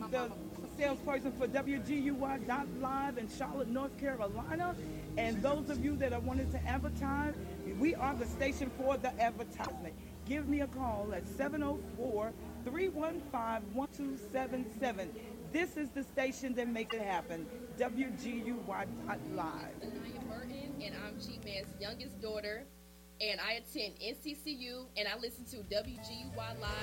the salesperson for WGUY.live in Charlotte, North Carolina. And those of you that are wanting to advertise, we are the station for the advertisement. Give me a call at 704 315 1277. This is the station that makes it happen. WGUY.live. Anaya Burton, and I'm G Man's youngest daughter. And I attend NCCU, and I listen to WGUY Live